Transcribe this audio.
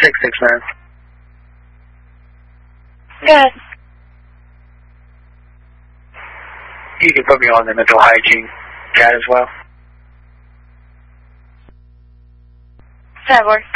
669. Go ahead. You can put me on the mental hygiene cat as well. That works.